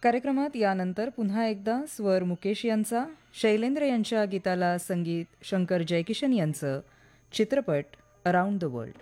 कार्यक्रमात यानंतर पुन्हा एकदा स्वर मुकेश यांचा, शैलेंद्र यांच्या गीताला संगीत शंकर जयकिशन यांचं, चित्रपट अराउंड द वर्ल्ड.